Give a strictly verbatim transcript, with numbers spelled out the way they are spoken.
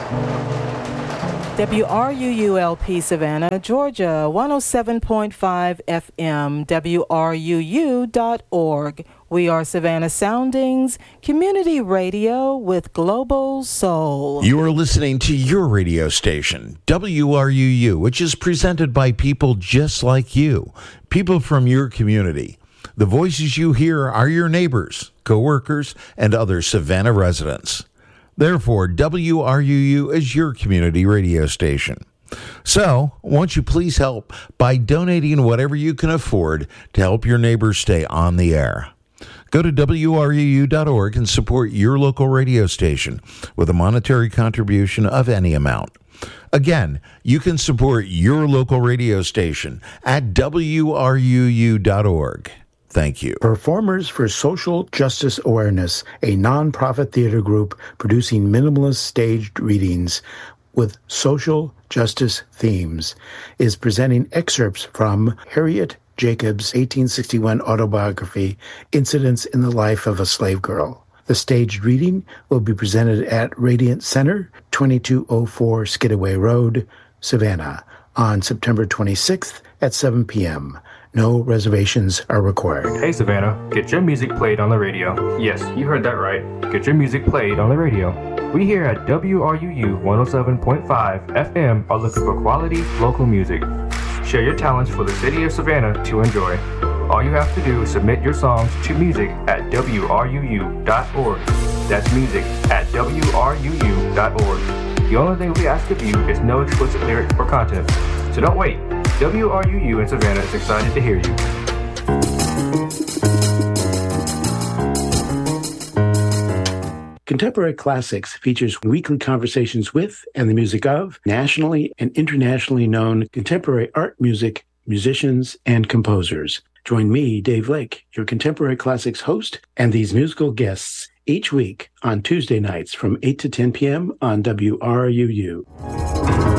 W R U U L P Savannah, Georgia, one oh seven point five F M, W R U U dot org. We are Savannah Soundings, community radio with global soul. You are listening to your radio station, W R U U, which is presented by people just like you, people from your community. The voices you hear are your neighbors, coworkers, and other Savannah residents. Therefore, W R U U is your community radio station. So, won't you please help by donating whatever you can afford to help your neighbors stay on the air? Go to W R U U dot org and support your local radio station with a monetary contribution of any amount. Again, you can support your local radio station at W R U U dot org. Thank you. Performers for Social Justice Awareness, a nonprofit theater group producing minimalist staged readings with social justice themes, is presenting excerpts from Harriet Jacobs' eighteen sixty-one autobiography, Incidents in the Life of a Slave Girl. The staged reading will be presented at Radiant Center, twenty-two oh four Skidaway Road, Savannah, on September twenty-sixth at seven p.m. No reservations are required. Hey Savannah, get your music played on the radio. Yes, you heard that right. Get your music played on the radio. We here at W R U U one oh seven point five F M are looking for quality local music. Share your talents for the city of Savannah to enjoy. All you have to do is submit your songs to music at W R U U dot org. That's music at W R U U dot org. The only thing we ask of you is no explicit lyrics or content. So don't wait. W R U U in Savannah is excited to hear you. Contemporary Classics features weekly conversations with and the music of nationally and internationally known contemporary art music, musicians, and composers. Join me, Dave Lake, your Contemporary Classics host, and these musical guests each week on Tuesday nights from eight to ten p.m. on W R U U.